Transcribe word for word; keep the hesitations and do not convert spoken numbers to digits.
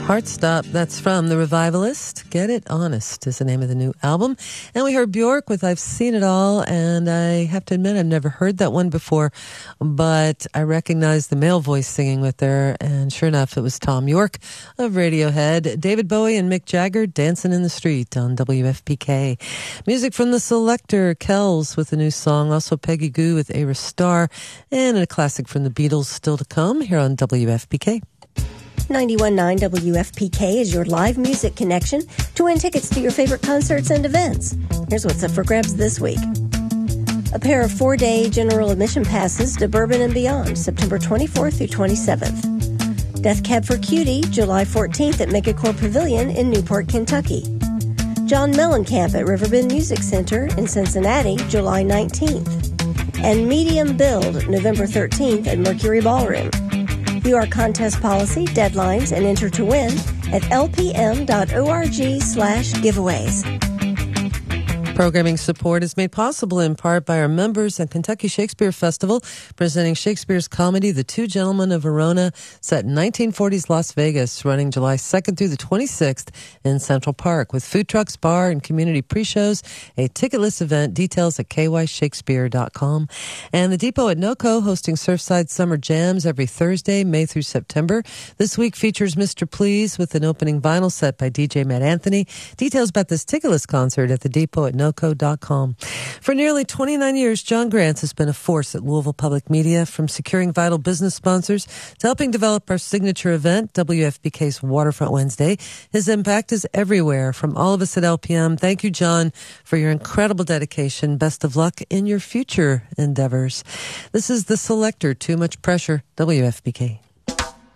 Heart Stop, that's from The Revivalist. Get It Honest is the name of the new album. And we heard Bjork with I've Seen It All, and I have to admit I've never heard that one before, but I recognized the male voice singing with her, and sure enough, it was Tom York of Radiohead. David Bowie and Mick Jagger, Dancing in the Street on W F P K. Music from the Selector, Kells with a new song, also Peggy Gou with Ira Starr, and a classic from the Beatles still to come here on W F P K. ninety-one point nine W F P K is your live music connection to win tickets to your favorite concerts and events. Here's what's up for grabs this week. A pair of four-day general admission passes to Bourbon and Beyond, September twenty-fourth through twenty-seventh. Death Cab for Cutie, July fourteenth at Megacore Pavilion in Newport, Kentucky. John Mellencamp at Riverbend Music Center in Cincinnati, July nineteenth. And Medium Build, November thirteenth at Mercury Ballroom. View our contest policy, deadlines, and enter to win at lpm.org slash giveaways. Programming support is made possible in part by our members at Kentucky Shakespeare Festival, presenting Shakespeare's comedy, The Two Gentlemen of Verona, set in nineteen forties Las Vegas, running July second through the twenty-sixth in Central Park, with food trucks, bar, and community pre-shows. A ticketless event, details at k y shakespeare dot com. And the Depot at NoCo hosting Surfside Summer Jams every Thursday, May through September. This week features Mister Please with an opening vinyl set by D J Matt Anthony. Details about this ticketless concert at the Depot at NoCo. dot com. For nearly twenty-nine years, John Grants has been a force at Louisville Public Media, from securing vital business sponsors to helping develop our signature event, W F P K's Waterfront Wednesday. His impact is everywhere. From all of us at L P M, thank you, John, for your incredible dedication. Best of luck in your future endeavors. This is The Selector, Too Much Pressure, W F P K.